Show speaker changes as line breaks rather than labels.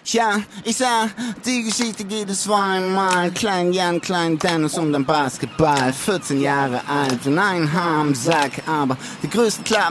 Ja, ich sah, die Geschichte geht es zweimal. Klein Jan, klein Dennis und ein Basketball. 14 Jahre alt und ein Haar am Sack, aber die größten Klappen